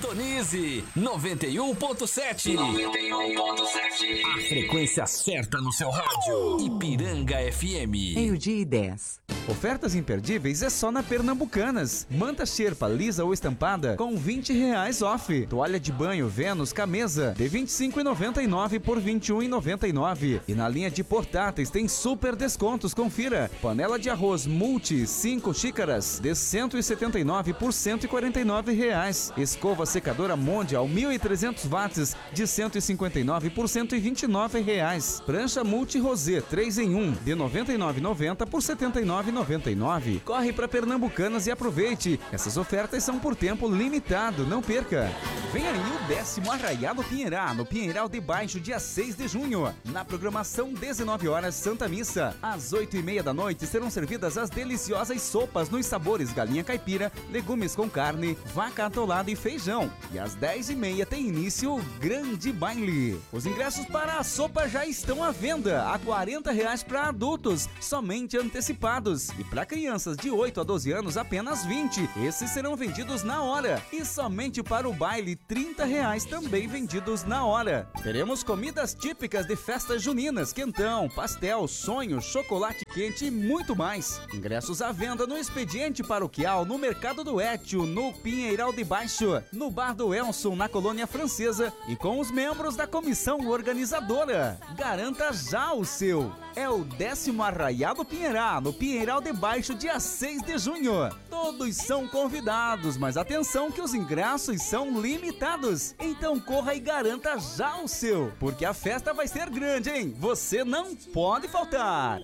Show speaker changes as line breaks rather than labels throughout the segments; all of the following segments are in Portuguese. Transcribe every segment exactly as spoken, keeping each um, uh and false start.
Sintonize noventa e um ponto sete. noventa e um ponto sete. A frequência certa no seu rádio. Ipiranga F M.
Meio-dia e dez.
Ofertas imperdíveis é só na Pernambucanas. Manta Sherpa lisa ou estampada com vinte reais off. Toalha de banho Vênus Camesa de vinte e cinco reais e noventa e nove centavos por vinte e um reais e noventa e nove centavos. E na linha de portáteis tem super descontos, confira. Panela de arroz Multi cinco xícaras de cento e setenta e nove por cento e quarenta e nove reais. Escova secadora Mondial mil e trezentos watts de cento e cinquenta e nove por cento e vinte e nove reais. Prancha Multi Rosé três em um de noventa e nove reais e noventa centavos por setenta e nove reais e noventa e nove centavos. Corre para Pernambucanas e aproveite. Essas ofertas são por tempo limitado, não perca. Vem aí o décimo Arraiá do Pinheiral, no Pinheiral de Baixo, dia seis de junho. Na programação, dezenove horas, Santa Missa. Às oito e meia da noite serão servidas as deliciosas sopas nos sabores galinha caipira, legumes com carne, vaca atolada e feijão. E às dez e meia tem início o grande baile. Os ingressos para a sopa já estão à venda, a quarenta reais para adultos, somente antecipados. E para crianças de oito a doze anos, apenas vinte. Esses serão vendidos na hora. E somente para o baile, trinta reais também vendidos na hora. Teremos comidas típicas de festas juninas, quentão, pastel, sonho, chocolate quente e muito mais. Ingressos à venda no expediente paroquial, no Mercado do Étio, no Pinheiral de Baixo, no Bar do Elson, na Colônia Francesa e com os membros da comissão organizadora. Garanta já o seu. É o décimo Arraiá do Pinheiral, no Pinheiral de Baixo, dia seis de junho. Todos são convidados, mas atenção que os ingressos são limitados. Então corra e garanta já o seu, porque a festa vai ser grande, hein? Você não pode faltar.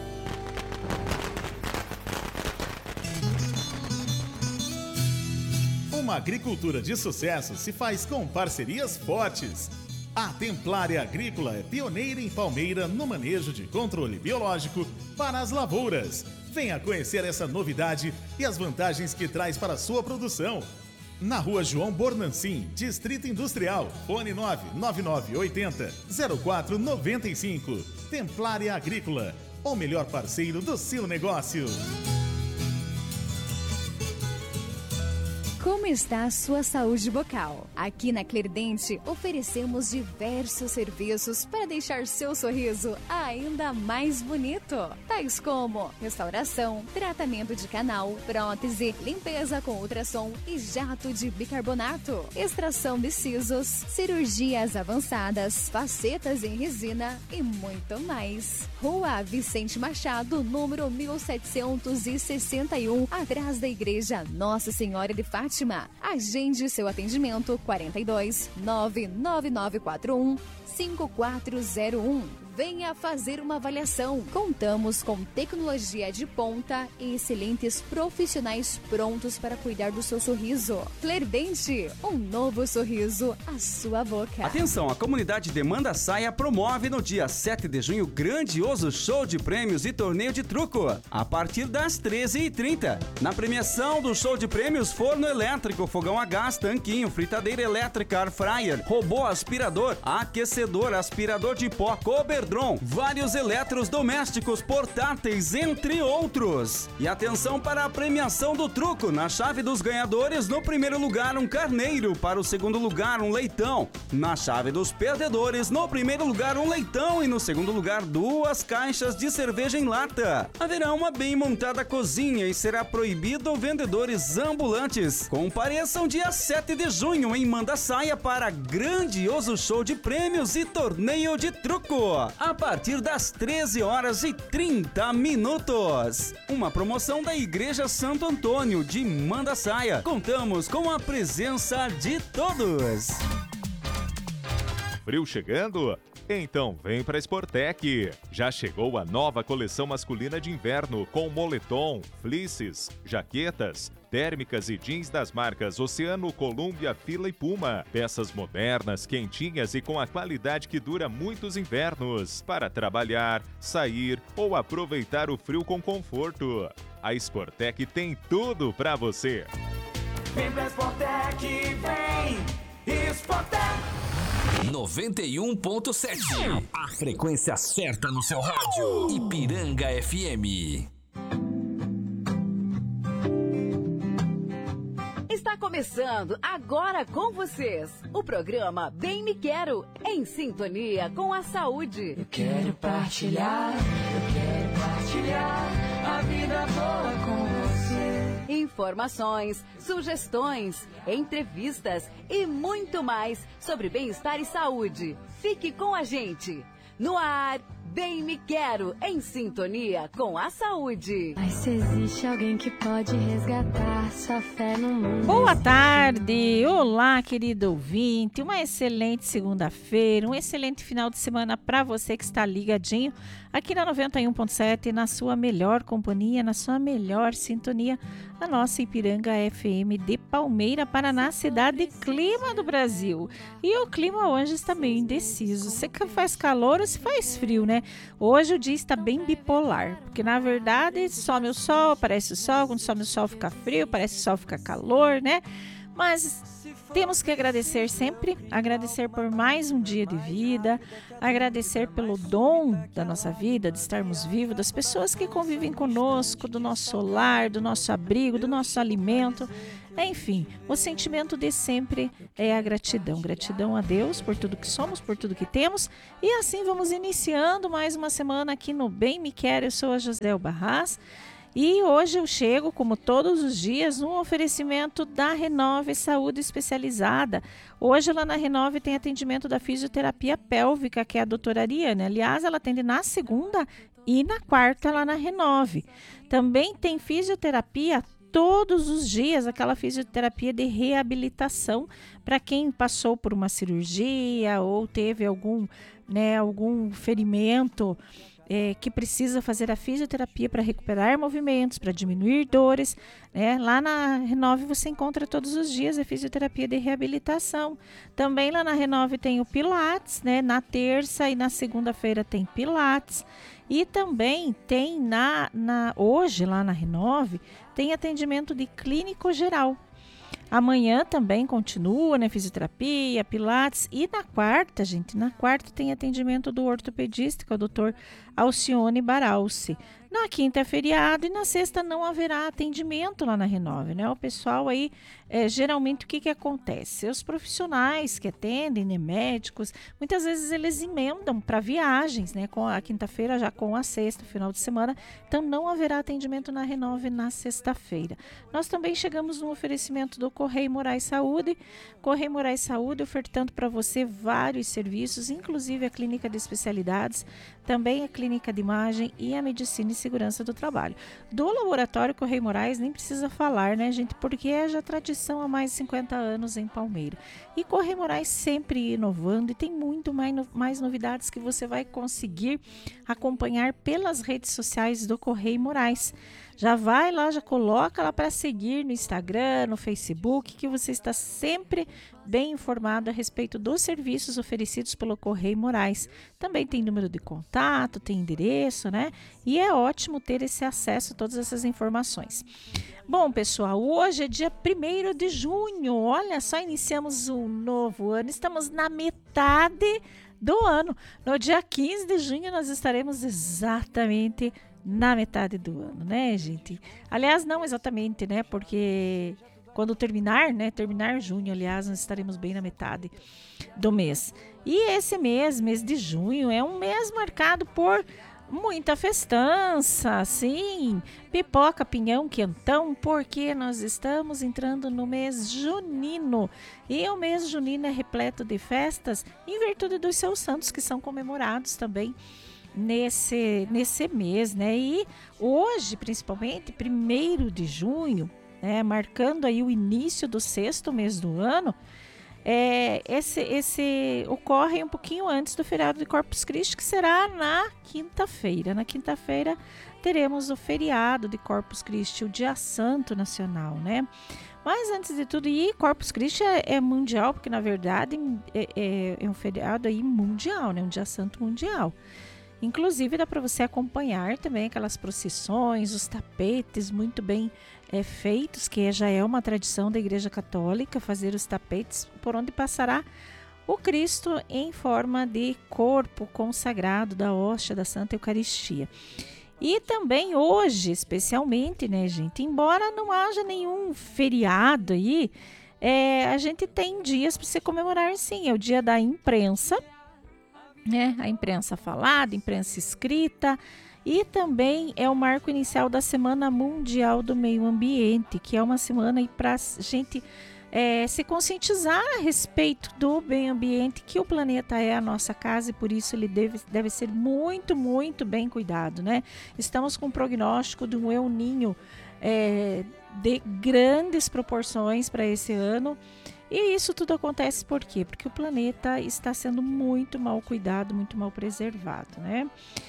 Uma agricultura de sucesso se faz com parcerias fortes. A Templária Agrícola é pioneira em Palmeira no manejo de controle biológico para as lavouras. Venha conhecer essa novidade e as vantagens que traz para a sua produção. Na rua João Bornancin, Distrito Industrial, fone nove nove nove oito zero zero quatro nove cinco. Templária Agrícola, o melhor parceiro do seu negócio.
Como está a sua saúde bucal? Aqui na Clerdente oferecemos diversos serviços para deixar seu sorriso ainda mais bonito. Tais como restauração, tratamento de canal, prótese, limpeza com ultrassom e jato de bicarbonato, extração de sisos, cirurgias avançadas, facetas em resina e muito mais. Rua Vicente Machado, número mil setecentos e sessenta e um, atrás da Igreja Nossa Senhora de Fátima. Agende seu atendimento quarenta e dois, nove nove nove quatro um, cinco quatro zero um. Venha fazer uma avaliação. Contamos com tecnologia de ponta e excelentes profissionais prontos para cuidar do seu sorriso. Clerdente, um novo sorriso à sua boca.
Atenção, a comunidade Demanda Saia promove no dia sete de junho grandioso show de prêmios e torneio de truco, a partir das treze e trinta. Na premiação do show de prêmios, forno elétrico, fogão a gás, tanquinho, fritadeira elétrica, air fryer, robô aspirador, aquecedor, aspirador de pó, cobertor, vários eletrodomésticos portáteis, entre outros. E atenção para a premiação do truco. Na chave dos ganhadores, no primeiro lugar um carneiro, para o segundo lugar um leitão. Na chave dos perdedores, no primeiro lugar um leitão e no segundo lugar duas caixas de cerveja em lata. Haverá uma bem montada cozinha e será proibido vendedores ambulantes. Compareçam dia sete de junho em Manda Saia para grandioso show de prêmios e torneio de truco, a partir das treze horas e trinta minutos. Uma promoção da Igreja Santo Antônio de Manda Saia. Contamos com a presença de todos.
Frio chegando? Então vem pra Sportec. Já chegou a nova coleção masculina de inverno com moletom, fleeces, jaquetas, térmicas e jeans das marcas Oceano, Columbia, Fila e Puma. Peças modernas, quentinhas e com a qualidade que dura muitos invernos. Para trabalhar, sair ou aproveitar o frio com conforto. A Sportec tem tudo pra você.
Vem pra Sportec, vem! Sportec!
noventa e um ponto sete. A frequência certa no seu rádio. Ipiranga F M.
Está começando agora com vocês o programa Bem Me Quero, em sintonia com a saúde.
Eu quero partilhar, eu quero partilhar a vida boa com você.
Informações, sugestões, entrevistas e muito mais sobre bem-estar e saúde. Fique com a gente. No ar, Bem Me Quero, em sintonia com a saúde.
Mas se existe alguém que pode resgatar sua fé no mundo.
Boa tarde, olá querido ouvinte, uma excelente segunda-feira, um excelente final de semana para você que está ligadinho aqui na noventa e um ponto sete, na sua melhor companhia, na sua melhor sintonia, a nossa Ipiranga F M de Palmeira, Paraná, cidade clima do Brasil. E o clima hoje está meio indeciso, se faz calor ou se faz frio, né? Hoje o dia está bem bipolar, porque na verdade some o sol, aparece o sol, quando some o sol fica frio, parece o sol fica calor, né? Mas temos que agradecer sempre, agradecer por mais um dia de vida, agradecer pelo dom da nossa vida, de estarmos vivos, das pessoas que convivem conosco, do nosso lar, do nosso abrigo, do nosso alimento. Enfim, o sentimento de sempre é a gratidão. Gratidão a Deus por tudo que somos, por tudo que temos. E assim vamos iniciando mais uma semana aqui no Bem Me Quero. Eu sou a José Barras. E hoje eu chego, como todos os dias, no oferecimento da Renove Saúde Especializada. Hoje lá na Renove tem atendimento da fisioterapia pélvica, que é a doutora Ariane. Aliás, ela atende na segunda e na quarta lá na Renove. Também tem fisioterapia todos os dias, aquela fisioterapia de reabilitação para quem passou por uma cirurgia ou teve algum, né, algum ferimento. É, que precisa fazer a fisioterapia para recuperar movimentos, para diminuir dores, né? Lá na Renove você encontra todos os dias a fisioterapia de reabilitação. Também lá na Renove tem o Pilates, né? Na terça e na segunda-feira tem Pilates. E também tem na, na hoje lá na Renove tem atendimento de clínico geral. Amanhã também continua, né, fisioterapia, pilates. E na quarta, gente, na quarta tem atendimento do ortopedista, que é o doutor Alcione Baralci. Na quinta é feriado e na sexta não haverá atendimento lá na Renove, né? O pessoal aí, é, geralmente o que que acontece? Os profissionais que atendem, né, médicos, muitas vezes eles emendam para viagens, né? Com a quinta-feira já com a sexta, final de semana. Então não haverá atendimento na Renove na sexta-feira. Nós também chegamos no oferecimento do Correio Moraes Saúde. Correio Moraes Saúde ofertando para você vários serviços, inclusive a clínica de especialidades, também a clínica de imagem e a medicina e segurança do trabalho. Do laboratório Correio Moraes nem precisa falar, né, gente? Porque é já tradição há mais de cinquenta anos em Palmeira. E Correio Moraes sempre inovando e tem muito mais, mais novidades que você vai conseguir acompanhar pelas redes sociais do Correio Moraes. Já vai lá, já coloca lá para seguir no Instagram, no Facebook, que você está sempre bem informado a respeito dos serviços oferecidos pelo Correio Moraes. Também tem número de contato, tem endereço, né? E é ótimo ter esse acesso a todas essas informações. Bom, pessoal, hoje é dia primeiro de junho. Olha só, iniciamos um novo ano. Estamos na metade do ano. No dia quinze de junho nós estaremos exatamente na metade do ano, né, gente? Aliás, não exatamente, né? Porque quando terminar, né? Terminar junho, aliás, nós estaremos bem na metade do mês. E esse mês, mês de junho, é um mês marcado por muita festança, assim, pipoca, pinhão, quentão, porque nós estamos entrando no mês junino. E o mês junino é repleto de festas em virtude dos seus santos, que são comemorados também nesse, nesse mês, né? E hoje, principalmente, primeiro de junho, né, marcando aí o início do sexto mês do ano, é, esse, esse ocorre um pouquinho antes do feriado de Corpus Christi, que será na quinta-feira. Na quinta-feira teremos o feriado de Corpus Christi, o Dia Santo Nacional, né? Mas antes de tudo, e Corpus Christi é, é mundial, porque na verdade é, é, é um feriado aí mundial, né? Um Dia Santo mundial. Inclusive dá para você acompanhar também aquelas procissões, os tapetes muito bem é, feitos, que já é uma tradição da Igreja Católica, fazer os tapetes por onde passará o Cristo em forma de corpo consagrado da hóstia da Santa Eucaristia. E também hoje, especialmente, né, gente, embora não haja nenhum feriado aí, é, a gente tem dias para se comemorar, sim. É o dia da imprensa, né, a imprensa falada, imprensa escrita, e também é o marco inicial da Semana Mundial do Meio Ambiente, que é uma semana para a gente é, se conscientizar a respeito do meio ambiente, que o planeta é a nossa casa e por isso ele deve, deve ser muito, muito bem cuidado, né? Estamos com um prognóstico de um El Niño é, de grandes proporções para esse ano. E isso tudo acontece por quê? Porque o planeta está sendo muito mal cuidado, muito mal preservado, né?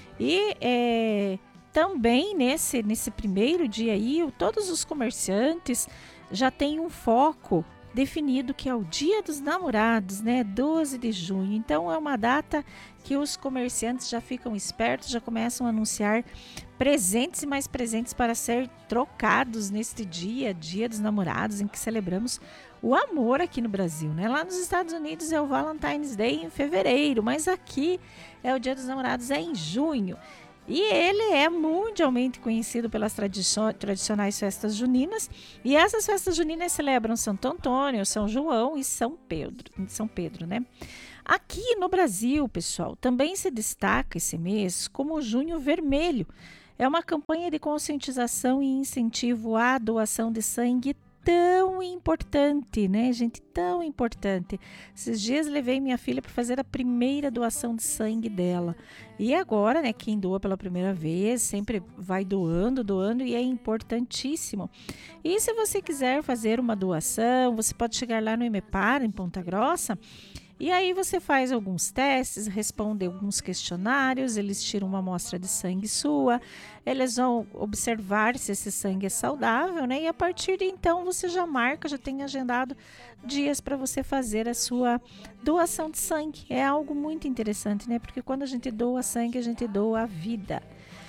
E é, também nesse, nesse primeiro dia aí, todos os comerciantes já têm um foco definido que é o Dia dos Namorados, né? doze de junho. Então é uma data que os comerciantes já ficam espertos, já começam a anunciar presentes e mais presentes para ser trocados neste dia, Dia dos Namorados, em que celebramos o amor aqui no Brasil, né? Lá nos Estados Unidos é o Valentine's Day em fevereiro, mas aqui é o Dia dos Namorados é em junho. E ele é mundialmente conhecido pelas tradicio- tradicionais festas juninas. E essas festas juninas celebram Santo Antônio, São João e São Pedro, São Pedro, né? Aqui no Brasil, pessoal, também se destaca esse mês como o Junho Vermelho. É uma campanha de conscientização e incentivo à doação de sangue tão importante, né, gente? Tão importante. Esses dias levei minha filha para fazer a primeira doação de sangue dela. E agora, né, quem doa pela primeira vez sempre vai doando, doando e é importantíssimo. E se você quiser fazer uma doação, você pode chegar lá no Emepar, em Ponta Grossa, e aí você faz alguns testes, responde alguns questionários, eles tiram uma amostra de sangue sua, eles vão observar se esse sangue é saudável, né? E a partir de então você já marca, já tem agendado dias para você fazer a sua doação de sangue. É algo muito interessante, né? Porque quando a gente doa sangue, a gente doa a vida.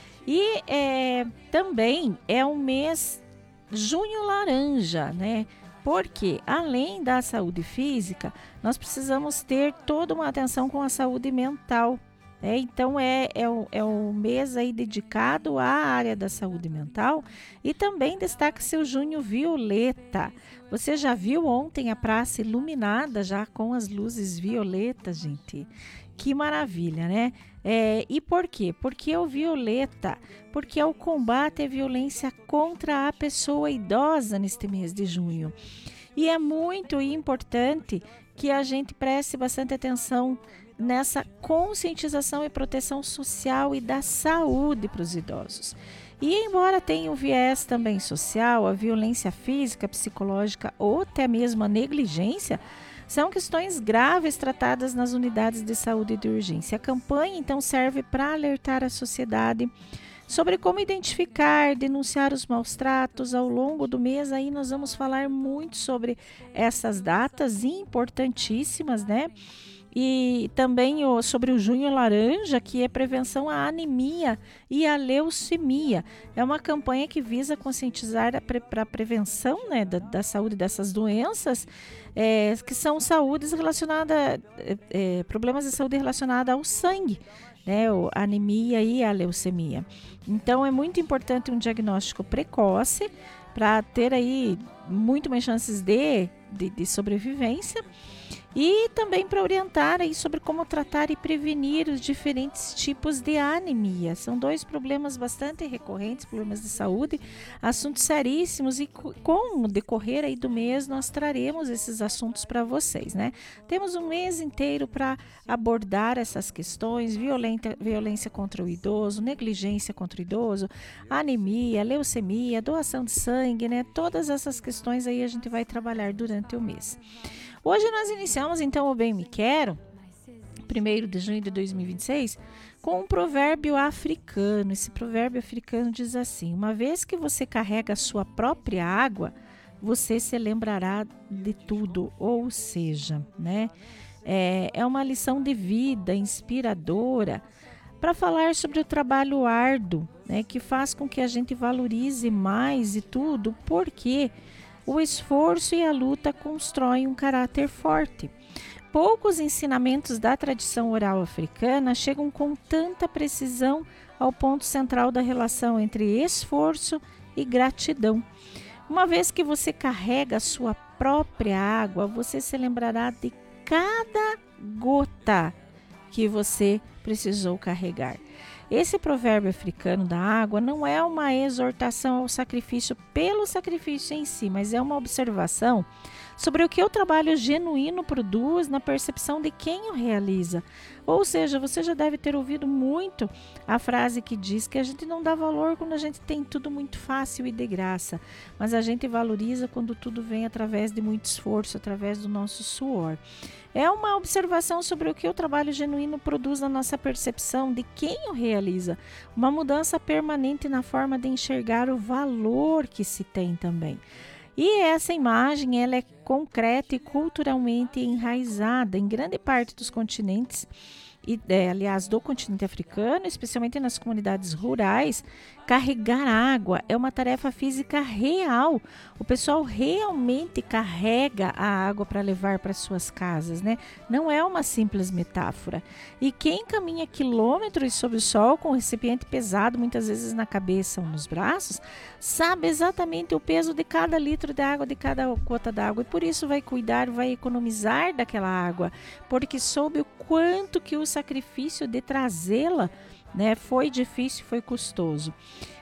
E é, também é um mês junho laranja, né? Porque, além da saúde física, nós precisamos ter toda uma atenção com a saúde mental. Né? Então, é, é, o, é o mês aí dedicado à área da saúde mental e também destaca-se o Junho Violeta. Você já viu ontem a praça iluminada já com as luzes violetas, gente? Que maravilha, né? É, e por quê? Porque é o violeta, porque é o combate à violência contra a pessoa idosa neste mês de junho. E é muito importante que a gente preste bastante atenção nessa conscientização e proteção social e da saúde para os idosos. E embora tenha um viés também social, a violência física, psicológica ou até mesmo a negligência, são questões graves tratadas nas unidades de saúde de urgência. A campanha, então, serve para alertar a sociedade sobre como identificar, denunciar os maus tratos. Ao longo do mês, aí nós vamos falar muito sobre essas datas importantíssimas, né? E também o, sobre o Junho Laranja, que é prevenção à anemia e à leucemia. É uma campanha que visa conscientizar para pre, a prevenção, né, da, da saúde dessas doenças, é, que são saúdes relacionadas, é, é, problemas de saúde relacionados ao sangue, né, a anemia e a leucemia. Então é muito importante um diagnóstico precoce para ter aí muito mais chances de, de, de sobrevivência. E também para orientar aí sobre como tratar e prevenir os diferentes tipos de anemia. São dois problemas bastante recorrentes, problemas de saúde, assuntos seríssimos, e com o decorrer aí do mês nós traremos esses assuntos para vocês, né? Temos um mês inteiro para abordar essas questões: violência, violência contra o idoso, negligência contra o idoso, anemia, leucemia, doação de sangue, né? Todas essas questões aí a gente vai trabalhar durante o mês. Hoje nós iniciamos então o Bem Me Quero, primeiro de junho de dois mil e vinte e seis, com um provérbio africano. Esse provérbio africano diz assim: uma vez que você carrega a sua própria água, você se lembrará de tudo. Ou seja, né, é, é uma lição de vida inspiradora para falar sobre o trabalho árduo, né, que faz com que a gente valorize mais e tudo, porque o esforço e a luta constroem um caráter forte. poucos ensinamentos da tradição oral africana chegam com tanta precisão ao ponto central da relação entre esforço e gratidão. Uma vez que você carrega a sua própria água, você se lembrará de cada gota que você precisou carregar. Esse provérbio africano da água não é uma exortação ao sacrifício pelo sacrifício em si, mas é uma observação sobre o que o trabalho genuíno produz na percepção de quem o realiza. Ou seja, você já deve ter ouvido muito a frase que diz que a gente não dá valor quando a gente tem tudo muito fácil e de graça, mas a gente valoriza quando tudo vem através de muito esforço, através do nosso suor. É uma observação sobre o que o trabalho genuíno produz na nossa percepção de quem o realiza, uma mudança permanente na forma de enxergar o valor que se tem também. E essa imagem ela é concreta e culturalmente enraizada em grande parte dos continentes, e, é, aliás, do continente africano, especialmente nas comunidades rurais. Carregar água é uma tarefa física real. O pessoal realmente carrega a água para levar para suas casas, né? Não é uma simples metáfora. E quem caminha quilômetros sob o sol com um recipiente pesado, muitas vezes na cabeça ou nos braços, sabe exatamente o peso de cada litro de água, de cada gota d'água, e por isso vai cuidar, vai economizar daquela água, porque soube o quanto que o sacrifício de trazê-la, né, foi difícil, foi custoso.